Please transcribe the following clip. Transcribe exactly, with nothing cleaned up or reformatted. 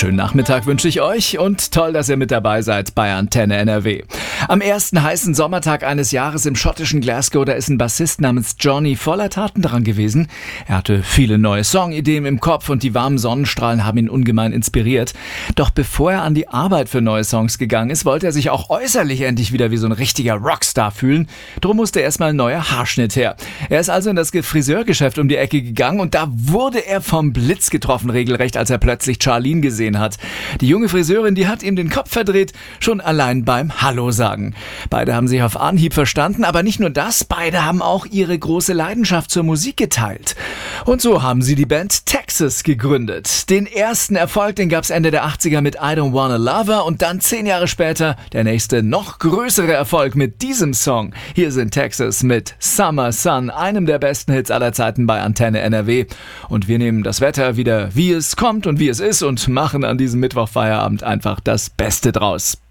Schönen Nachmittag wünsche ich euch und toll, dass ihr mit dabei seid bei Antenne N R W. Am ersten heißen Sommertag eines Jahres im schottischen Glasgow, da ist ein Bassist namens Johnny voller Taten dran gewesen. Er hatte viele neue Songideen im Kopf und die warmen Sonnenstrahlen haben ihn ungemein inspiriert. Doch bevor er an die Arbeit für neue Songs gegangen ist, wollte er sich auch äußerlich endlich wieder wie so ein richtiger Rockstar fühlen. Drum musste erstmal ein neuer Haarschnitt her. Er ist also in das Friseurgeschäft um die Ecke gegangen und da wurde er vom Blitz getroffen, regelrecht, als er plötzlich Charlene gesehen hat. Die junge Friseurin, die hat ihm den Kopf verdreht, schon allein beim Hallo sagen. Beide haben sich auf Anhieb verstanden, aber nicht nur das, beide haben auch ihre große Leidenschaft zur Musik geteilt. Und so haben sie die Band Texas gegründet. Den ersten Erfolg, den gab's Ende der achtziger mit I Don't Wanna Love Her und dann zehn Jahre später der nächste, noch größere Erfolg mit diesem Song. Hier sind Texas mit Summer Sun, einem der besten Hits aller Zeiten bei Antenne N R W. Und wir nehmen das Wetter wieder, wie es kommt und wie es ist und machen an diesem Mittwochfeierabend einfach das Beste draus.